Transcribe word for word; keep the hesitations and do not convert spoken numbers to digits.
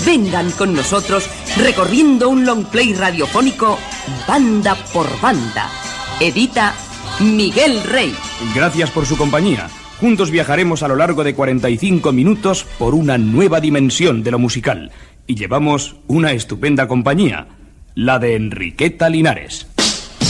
Vengan con nosotros recorriendo un long play radiofónico banda por banda. Edita Miguel Rey. Gracias por su compañía. Juntos viajaremos a lo largo de cuarenta y cinco minutos por una nueva dimensión de lo musical. Y llevamos una estupenda compañía, la de Enriqueta Linares.